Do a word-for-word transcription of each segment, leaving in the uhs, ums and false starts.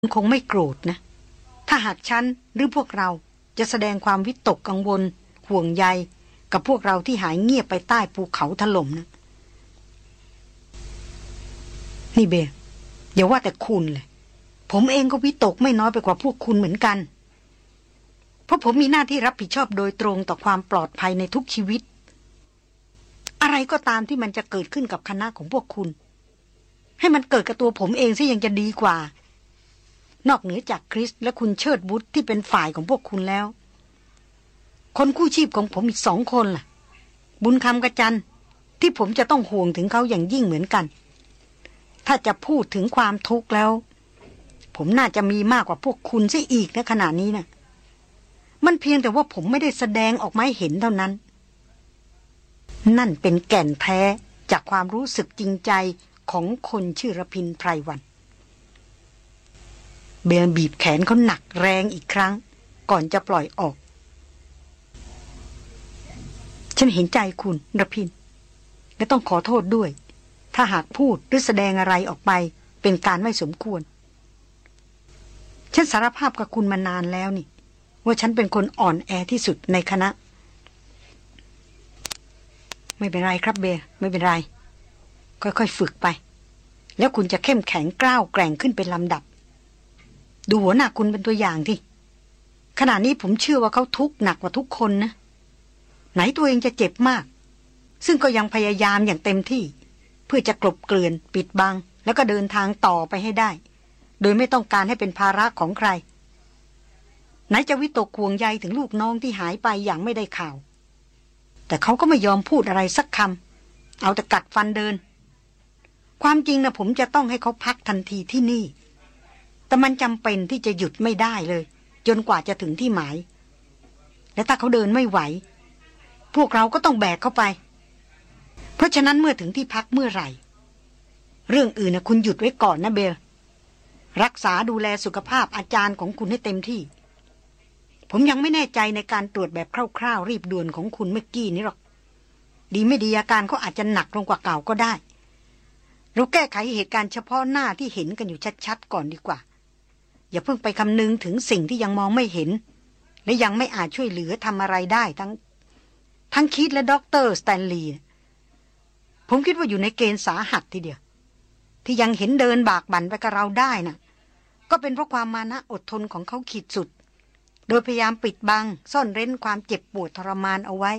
คงไม่โกรธนะถ้าหากฉันหรือพวกเราจะแสดงความวิตกกังวลห่วงใยกับพวกเราที่หายเงียบไปใต้ภูเขาถล่มนะนี่เบย์อย่าว่าแต่คุณเลยผมเองก็วิตกไม่น้อยไปกว่าพวกคุณเหมือนกันเพราะผมมีหน้าที่รับผิดชอบโดยตรงต่อความปลอดภัยในทุกชีวิตอะไรก็ตามที่มันจะเกิดขึ้นกับคณะของพวกคุณให้มันเกิดกับตัวผมเองซะยังจะดีกว่านอกเหนือจากคริสและคุณเชิดบุตรที่เป็นฝ่ายของพวกคุณแล้วคนกู้ชีพของผมอีกสองคนล่ะบุญคำกับจันที่ผมจะต้องห่วงถึงเขาอย่างยิ่งเหมือนกันถ้าจะพูดถึงความทุกข์แล้วผมน่าจะมีมากกว่าพวกคุณซะอีกนะขณะนี้นะมันเพียงแต่ว่าผมไม่ได้แสดงออกมาให้เห็นเท่านั้นนั่นเป็นแก่นแท้จากความรู้สึกจริงใจของคนชื่อรพินไพรวันเบลบีบแขนเขาหนักแรงอีกครั้งก่อนจะปล่อยออกฉันเห็นใจคุณรพินและต้องขอโทษด้วยถ้าหากพูดหรือแสดงอะไรออกไปเป็นการไม่สมควรฉันสารภาพกับคุณมานานแล้วนี่ว่าฉันเป็นคนอ่อนแอที่สุดในคณะไม่เป็นไรครับเบลไม่เป็นไรค่อยๆฝึกไปแล้วคุณจะเข้มแข็งกล้าวแกร่งขึ้นเป็นลำดับดูหัวหน้าคุณเป็นตัวอย่างที่ขณะนี้ผมเชื่อว่าเขาทุกข์หนักกว่าทุกคนนะไหนตัวเองจะเจ็บมากซึ่งก็ยังพยายามอย่างเต็มที่เพื่อจะกลบเกลื่อนปิดบังแล้วก็เดินทางต่อไปให้ได้โดยไม่ต้องการให้เป็นภาระของใครไหนจะวิตกห่วงใยถึงลูกน้องที่หายไปอย่างไม่ได้ข่าวแต่เขาก็ไม่ยอมพูดอะไรสักคำเอาแต่กัดฟันเดินความจริงนะผมจะต้องให้เขาพักทันทีที่นี่แต่มันจำเป็นที่จะหยุดไม่ได้เลยจนกว่าจะถึงที่หมายและถ้าเขาเดินไม่ไหวพวกเราก็ต้องแบกเขาไปเพราะฉะนั้นเมื่อถึงที่พักเมื่อไหร่เรื่องอื่นนะคุณหยุดไว้ก่อนนะเบลรักษาดูแลสุขภาพอาจารย์ของคุณให้เต็มที่ผมยังไม่แน่ใจในการตรวจแบบคร่าวๆรีบด่วนของคุณเมื่อกี้นี้หรอกดีไม่ดีอาการเขาอาจจะหนักลงกว่าเก่าก็ได้เราแก้ไขเหตุการณ์เฉพาะหน้าที่เห็นกันอยู่ชัดๆก่อนดีกว่าอย่าเพิ่งไปคำนึงถึงสิ่งที่ยังมองไม่เห็นและยังไม่อาจช่วยเหลือทำอะไรได้ทั้งทั้งคิดและด็อกเตอร์สแตนลีย์ผมคิดว่าอยู่ในเกณฑ์สาหัสทีเดียวที่ยังเห็นเดินบากบั่นไปกับเราได้น่ะก็เป็นเพราะความมานะอดทนของเขาขีดสุดโดยพยายามปิดบังซ่อนเร้นความเจ็บปวดทรมานเอาไว้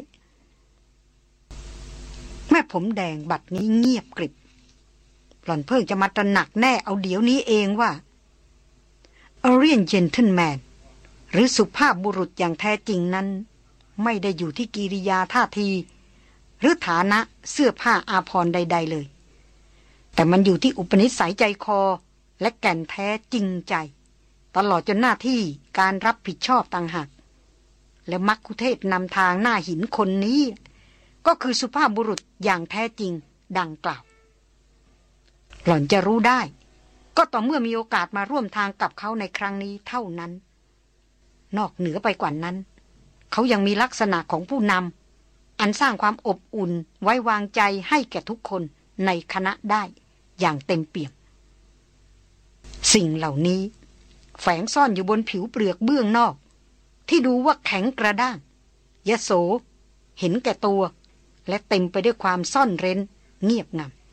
แม่ผมแดงบัดนี้เงียบกริบหล่อนเพิ่งจะมาตระหนักแน่เอาเดี๋ยวนี้เองว่าอเรียนเจนเทิลแมนหรือสุภาพบุรุษอย่างแท้จริงนั้นไม่ได้อยู่ที่กิริยาท่าทีหรือฐานะเสื้อผ้าอาภรณ์ใดๆเลยแต่มันอยู่ที่อุปนิสัยใจคอและแก่นแท้จริงใจตลอดจนหน้าที่การรับผิดชอบต่างหากและมัคคุเทศนำทางหน้าหินคนนี้ก็คือสุภาพบุรุษอย่างแท้จริงดังกล่าวหล่อนจะรู้ได้ก็ต่อเมื่อมีโอกาสมาร่วมทางกับเขาในครั้งนี้เท่านั้นนอกเหนือไปกว่านั้นเขายังมีลักษณะของผู้นำอันสร้างความอบอุ่นไว้วางใจให้แก่ทุกคนในคณะได้อย่างเต็มเปี่ยมสิ่งเหล่านี้แฝงซ่อนอยู่บนผิวเปลือกเบื้องนอกที่ดูว่าแข็งกระด้างยโสเห็นแก่ตัวและเต็มไปด้วยความซ่อนเร้นเงียบงัน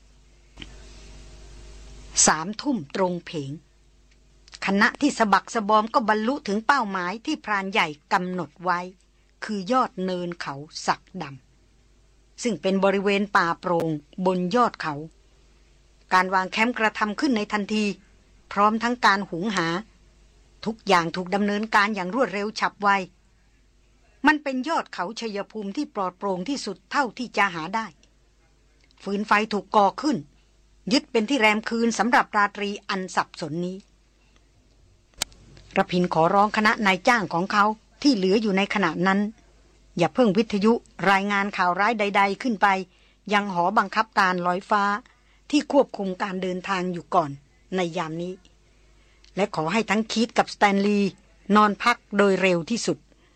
สามทุ่มตรงเพงคณะที่สะบักสะบอมก็บรรลุถึงเป้าหมายที่พรานใหญ่กำหนดไว้คือยอดเนินเขาสักดำซึ่งเป็นบริเวณป่าโปร่งบนยอดเขาการวางแคมป์กระทำขึ้นในทันทีพร้อมทั้งการหุงหาทุกอย่างถูกดำเนินการอย่างรวดเร็วฉับไวมันเป็นยอดเขาชัยภูมิที่ปลอดโปร่งที่สุดเท่าที่จะหาได้ฟืนไฟถูกก่อขึ้นยึดเป็นที่แรมคืนสำหรับราตรีอันสับสนนี้ระพินขอร้องคณะนายจ้างของเขาที่เหลืออยู่ในขณะนั้นอย่าเพิ่งวิทยุรายงานข่าวร้ายใดๆขึ้นไปยังหอบังคับการลอยฟ้าที่ควบคุมการเดินทางอยู่ก่อนในยามนี้และขอให้ทั้งคีตกับสแตนลีย์นอนพักโดยเร็วที่สุด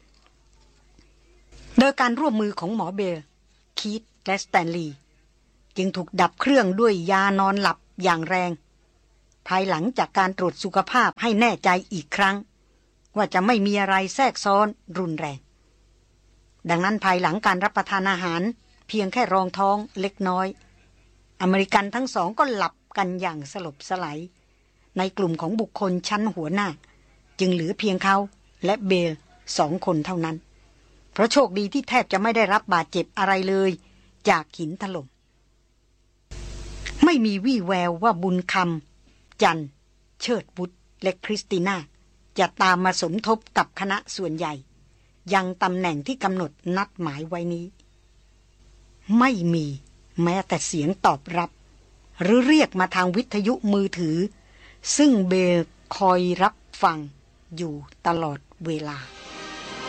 โดยการร่วมมือของหมอเบลคีตและสแตนลีย์จึงถูกดับเครื่องด้วยยานอนหลับอย่างแรงภายหลังจากการตรวจสุขภาพให้แน่ใจอีกครั้งว่าจะไม่มีอะไรแทรกซ้อนรุนแรงดังนั้นภายหลังการรับประทานอาหารเพียงแค่รองท้องเล็กน้อยอเมริกันทั้งสองก็หลับกันอย่างสลบสลายในกลุ่มของบุคคลชั้นหัวหน้าจึงเหลือเพียงเขาและเบลสองคนเท่านั้นเพราะโชคดีที่แทบจะไม่ได้รับบาดเจ็บอะไรเลยจากหินถล่มไม่มีวี่แววว่าบุญคำจันเชิดบุตรและคริสติน่าจะตามมาสมทบกับคณะส่วนใหญ่ยังตำแหน่งที่กำหนดนัดหมายไว้นี้ไม่มีแม้แต่เสียงตอบรับหรือเรียกมาทางวิทยุมือถือซึ่งเบลคอยรับฟังอยู่ตลอดเวลา